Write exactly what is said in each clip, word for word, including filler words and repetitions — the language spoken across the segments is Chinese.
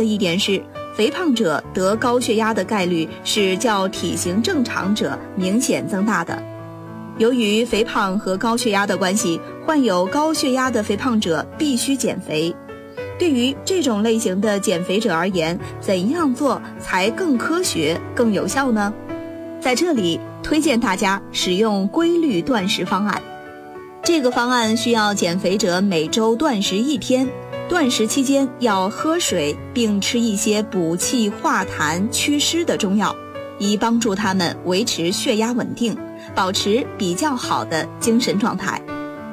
的一点是，肥胖者得高血压的概率是较体型正常者明显增大的。由于肥胖和高血压的关系，患有高血压的肥胖者必须减肥。对于这种类型的减肥者而言，怎样做才更科学、更有效呢？在这里推荐大家使用规律断食方案。这个方案需要减肥者每周断食一天，断食期间要喝水，并吃一些补气化痰祛湿的中药，以帮助他们维持血压稳定，保持比较好的精神状态。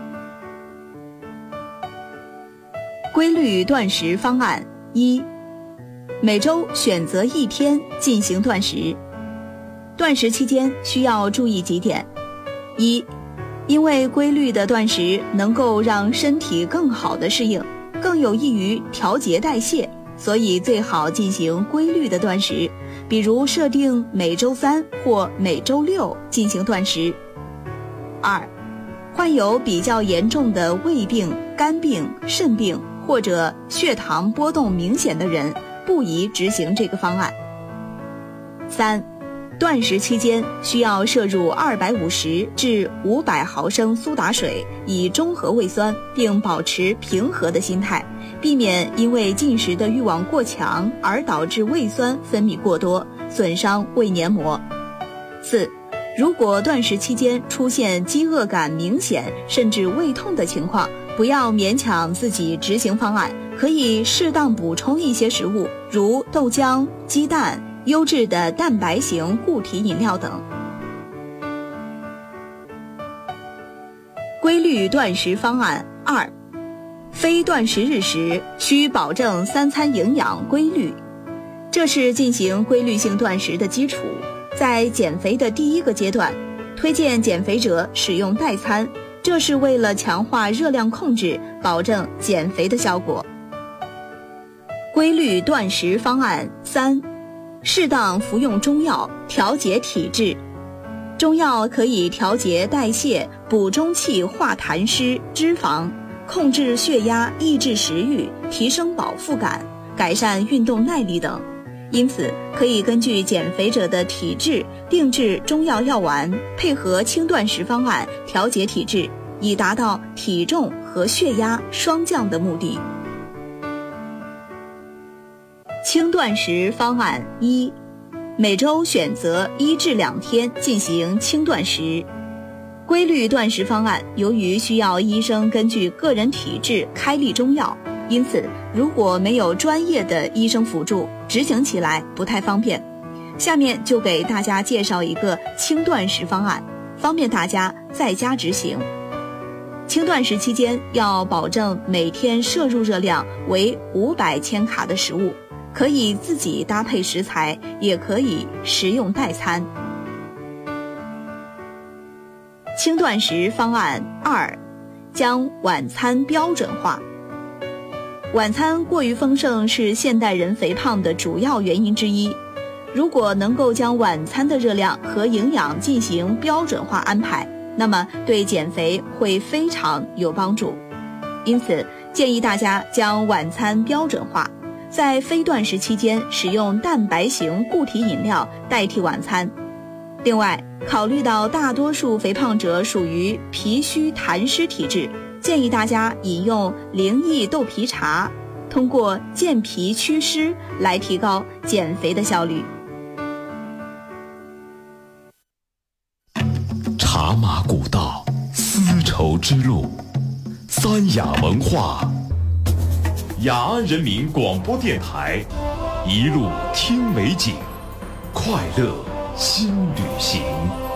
规律断食方案一，每周选择一天进行断食。断食期间需要注意几点：一，因为规律的断食能够让身体更好的适应，更有益于调节代谢，所以最好进行规律的断食，比如设定每周三或每周六进行断食。二，患有比较严重的胃病、肝病、肾病或者血糖波动明显的人，不宜执行这个方案。三，断食期间需要摄入二百五十至五百毫升苏打水，以中和胃酸，并保持平和的心态，避免因为进食的欲望过强而导致胃酸分泌过多，损伤胃黏膜。四，如果断食期间出现饥饿感明显甚至胃痛的情况，不要勉强自己执行方案，可以适当补充一些食物，如豆浆、鸡蛋、优质的蛋白型固体饮料等。规律断食方案二，非断食日时需保证三餐营养规律。这是进行规律性断食的基础。在减肥的第一个阶段，推荐减肥者使用代餐，这是为了强化热量控制，保证减肥的效果。规律断食方案三，适当服用中药，调节体质。中药可以调节代谢，补中气化痰湿、脂肪，控制血压，抑制食欲，提升饱腹感，改善运动耐力等。因此，可以根据减肥者的体质定制中药药丸，配合轻断食方案调节体质，以达到体重和血压双降的目的。轻断食方案一，每周选择一至两天进行轻断食。规律断食方案由于需要医生根据个人体质开立中药，因此如果没有专业的医生辅助，执行起来不太方便。下面就给大家介绍一个轻断食方案，方便大家在家执行。轻断食期间要保证每天摄入热量为五百千卡的食物，可以自己搭配食材，也可以食用代餐。轻断食方案二，将晚餐标准化。晚餐过于丰盛是现代人肥胖的主要原因之一。如果能够将晚餐的热量和营养进行标准化安排，那么对减肥会非常有帮助。因此，建议大家将晚餐标准化，在非断食期间使用蛋白型固体饮料代替晚餐。另外，考虑到大多数肥胖者属于脾虚痰湿体质，建议大家饮用灵益豆皮茶，通过健脾祛湿来提高减肥的效率。 茶马古道，丝绸之路，三雅文化，雅安人民广播电台，一路听美景，快乐新旅行。